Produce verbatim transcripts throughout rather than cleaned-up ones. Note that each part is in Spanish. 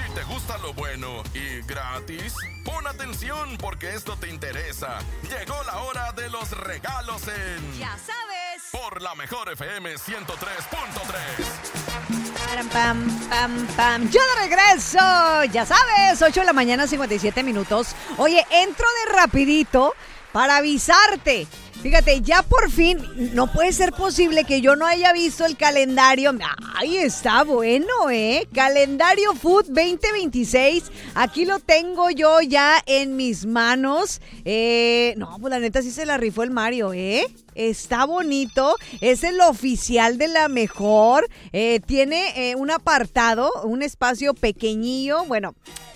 Si te gusta lo bueno y gratis, pon atención porque esto te interesa. Llegó la hora de los regalos en... ¡Ya sabes! Por la mejor F M ciento tres punto tres. Pam, pam, pam, pam. Yo de regreso, ya sabes, ocho de la mañana, cincuenta y siete minutos. Oye, entro de rapidito para avisarte. Fíjate, ya por fin, no puede ser posible que yo no haya visto el calendario. Ay, está bueno, ¿eh? Calendario Food veinte veintiséis. Aquí lo tengo yo ya en mis manos. Eh, no, pues la neta sí se la rifó el Mario, ¿eh? Está bonito, es el oficial de la mejor. Eh, tiene eh, un apartado, un espacio pequeñillo. Bueno,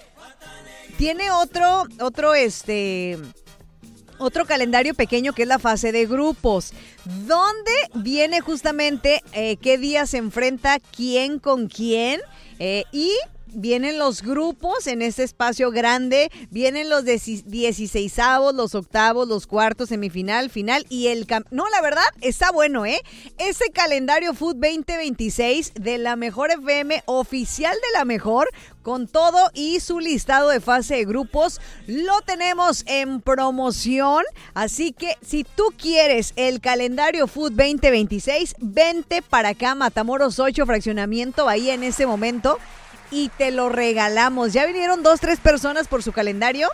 tiene otro, otro, este... Otro calendario pequeño que es la fase de grupos, donde viene justamente eh, qué día se enfrenta quién con quién eh, y vienen los grupos en este espacio grande, vienen los dieciseisavos, los octavos, los cuartos, semifinal, final y el... Cam- no, la verdad, está bueno, ¿eh? Ese calendario Food veinte veintiséis de la mejor F M, oficial de la mejor, con todo y su listado de fase de grupos, lo tenemos en promoción. Así que si tú quieres el calendario Food veinte veintiséis, vente para acá, Matamoros ocho, Fraccionamiento Bahía en este momento. Y te lo regalamos. Ya vinieron dos, tres personas por su calendario.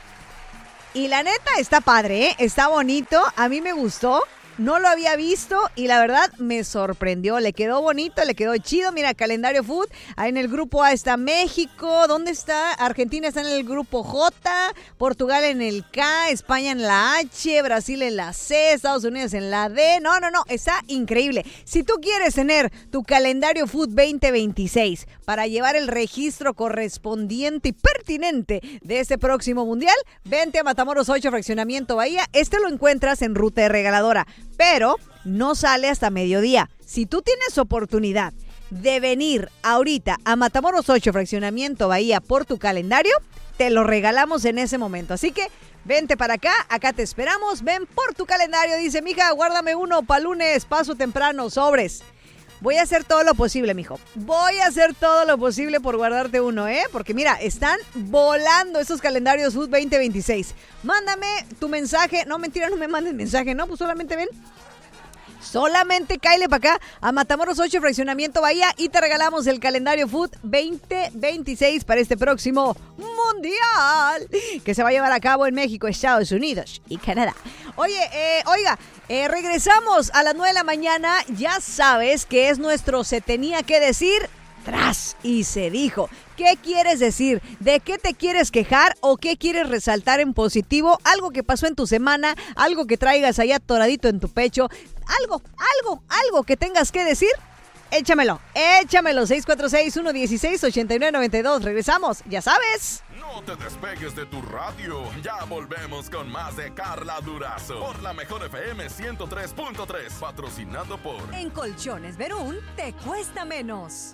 Y la neta está padre, ¿eh? Está bonito. A mí me gustó. No lo había visto y la verdad me sorprendió. Le quedó bonito, le quedó chido. Mira, calendario Food. Ahí en el grupo A está México. ¿Dónde está? Argentina está en el grupo J. Portugal en el K. España en la H. Brasil en la C. Estados Unidos en la D. No, no, no. Está increíble. Si tú quieres tener tu calendario Food veinte veintiséis para llevar el registro correspondiente y pertinente de este próximo mundial, vente a Matamoros ocho, Fraccionamiento Bahía. Este lo encuentras en Ruta de Regaladora, pero no sale hasta mediodía. Si tú tienes oportunidad de venir ahorita a Matamoros ocho, Fraccionamiento Bahía por tu calendario, te lo regalamos en ese momento. Así que vente para acá, acá te esperamos, ven por tu calendario. Dice, mija, guárdame uno para lunes, paso temprano, sobres. Voy a hacer todo lo posible, mijo. Voy a hacer todo lo posible por guardarte uno, ¿eh? Porque mira, están volando esos calendarios Food veinte veintiséis. Mándame tu mensaje. No, mentira, no me mandes mensaje, ¿no? Pues solamente ven. Solamente cáele para acá a Matamoros ocho, Fraccionamiento Bahía y te regalamos el calendario Food veinte veintiséis para este próximo mundial que se va a llevar a cabo en México, Estados Unidos y Canadá. Oye, eh, oiga, eh, regresamos a las nueve de la mañana. Ya sabes que es nuestro Se Tenía Que Decir tras y se dijo. ¿Qué quieres decir? ¿De qué te quieres quejar o qué quieres resaltar en positivo? Algo que pasó en tu semana, algo que traigas allá atoradito en tu pecho, algo, algo, algo que tengas que decir. Échamelo, échamelo. seis cuatro seis, uno uno seis, ocho nueve nueve dos. Regresamos, ya sabes. No te despegues de tu radio. Ya volvemos con más de Carla Durazo por la mejor F M ciento tres punto tres, patrocinado por... En Colchones Verún te cuesta menos.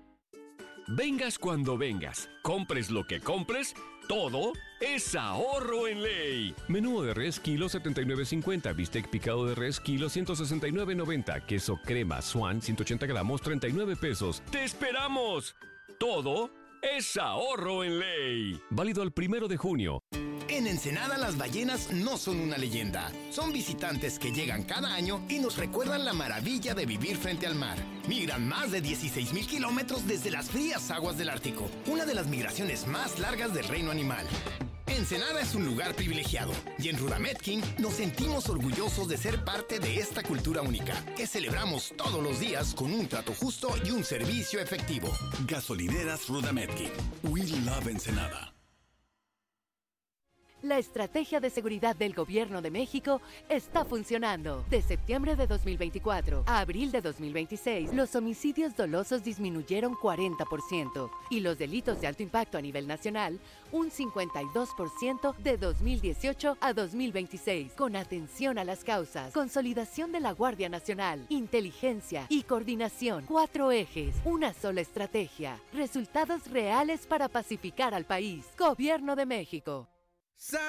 Vengas cuando vengas, compres lo que compres, todo es ahorro en ley. Menú de res kilo setenta y nueve cincuenta, bistec picado de res kilo ciento sesenta y nueve noventa, queso crema Swan ciento ochenta gramos treinta y nueve pesos. ¡Te esperamos! Todo es ahorro en ley. Válido al primero de junio. En Ensenada las ballenas no son una leyenda. Son visitantes que llegan cada año y nos recuerdan la maravilla de vivir frente al mar. Migran más de dieciséis mil kilómetros desde las frías aguas del Ártico, una de las migraciones más largas del reino animal. Ensenada es un lugar privilegiado y en Rudametkin nos sentimos orgullosos de ser parte de esta cultura única que celebramos todos los días con un trato justo y un servicio efectivo. Gasolineras Rudametkin. We love Ensenada. La estrategia de seguridad del Gobierno de México está funcionando. De septiembre de dos mil veinticuatro a abril de dos mil veintiséis, los homicidios dolosos disminuyeron cuarenta por ciento y los delitos de alto impacto a nivel nacional un cincuenta y dos por ciento de dos mil dieciocho a dos mil veintiséis. Con atención a las causas, consolidación de la Guardia Nacional, inteligencia y coordinación. Cuatro ejes, una sola estrategia. Resultados reales para pacificar al país. Gobierno de México.